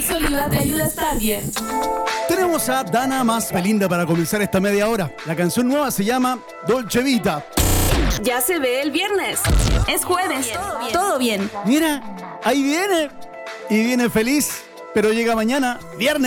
Luis Oliva te ayuda a estar bien. Tenemos a Dana más Belinda para comenzar esta media hora. La canción nueva se llama Dolce Vita. Ya se ve el viernes. Es jueves. Todo bien. Mira, ahí viene. Y viene feliz, pero llega mañana, viernes.